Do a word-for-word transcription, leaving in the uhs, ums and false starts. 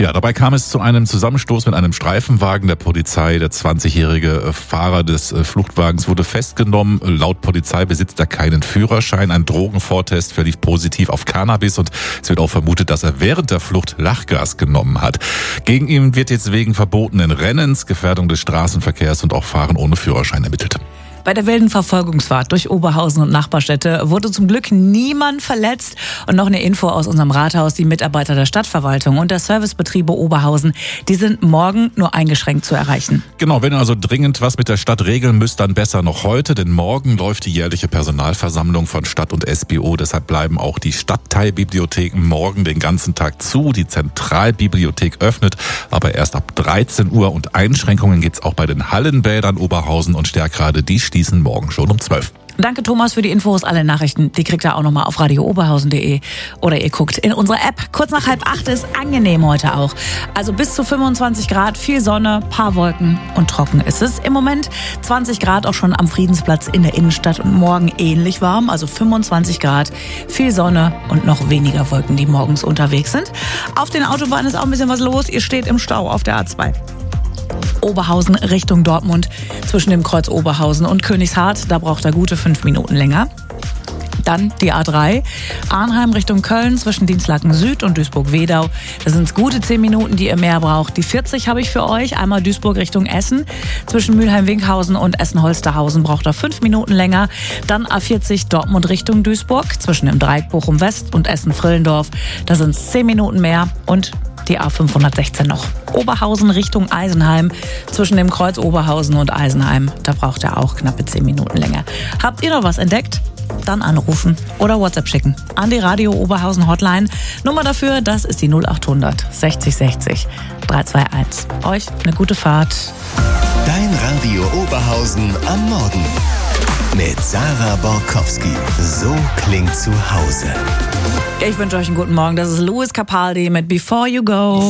Ja, dabei kam es zu einem Zusammenstoß mit einem Streifenwagen der Polizei. Der zwanzigjährige Fahrer des Fluchtwagens wurde festgenommen. Laut Polizei besitzt er keinen Führerschein. Ein Drogenvortest verlief positiv auf Cannabis und es wird auch vermutet, dass er während der Flucht Lachgas genommen hat. Gegen ihn wird jetzt wegen verbotenen Rennens, Gefährdung des Straßenverkehrs und auch Fahren ohne Führerschein ermittelt. Bei der wilden Verfolgungsfahrt durch Oberhausen und Nachbarstädte wurde zum Glück niemand verletzt. Und noch eine Info aus unserem Rathaus. Die Mitarbeiter der Stadtverwaltung und der Servicebetriebe Oberhausen, die sind morgen nur eingeschränkt zu erreichen. Genau, wenn ihr also dringend was mit der Stadt regeln müsst, dann besser noch heute. Denn morgen läuft die jährliche Personalversammlung von Stadt und S B O. Deshalb bleiben auch die Stadtteilbibliotheken morgen den ganzen Tag zu. Die Zentralbibliothek öffnet aber erst ab dreizehn Uhr. Und Einschränkungen gibt's auch bei den Hallenbädern Oberhausen und Stärkrade. Die schließen morgen schon um zwölf. Danke Thomas für die Infos. Alle Nachrichten, die kriegt ihr auch nochmal auf radio oberhausen punkt de oder ihr guckt in unsere App. Kurz nach halb acht ist angenehm heute auch. Also bis zu fünfundzwanzig Grad, viel Sonne, paar Wolken und trocken ist es im Moment. zwanzig Grad auch schon am Friedensplatz in der Innenstadt und morgen ähnlich warm, also fünfundzwanzig Grad, viel Sonne und noch weniger Wolken, die morgens unterwegs sind. Auf den Autobahnen ist auch ein bisschen was los. Ihr steht im Stau auf der A zwei. Oberhausen Richtung Dortmund zwischen dem Kreuz Oberhausen und Königshardt. Da braucht er gute fünf Minuten länger. Dann die A drei, Arnheim Richtung Köln zwischen Dinslaken Süd und Duisburg-Wedau. Da sind es gute zehn Minuten, die ihr mehr braucht. Die vierzig habe ich für euch. Einmal Duisburg Richtung Essen. Zwischen Mülheim-Winkhausen und Essen-Holsterhausen braucht er fünf Minuten länger. Dann A vierzig Dortmund Richtung Duisburg zwischen dem Dreieck Bochum-West und Essen-Frillendorf. Da sind es zehn Minuten mehr. Und die A fünfhundertsechzehn noch. Oberhausen Richtung Eisenheim. Zwischen dem Kreuz Oberhausen und Eisenheim. Da braucht er auch knappe zehn Minuten länger. Habt ihr noch was entdeckt? Dann anrufen oder WhatsApp schicken an die Radio Oberhausen Hotline. Nummer dafür, das ist die null achthundert sechzig sechzig dreihunderteinundzwanzig. Euch eine gute Fahrt. Dein Radio Oberhausen am Morgen. Mit Sarah Borkowski. So klingt zu Hause. Ich wünsche euch einen guten Morgen. Das ist Louis Capaldi mit Before You Go.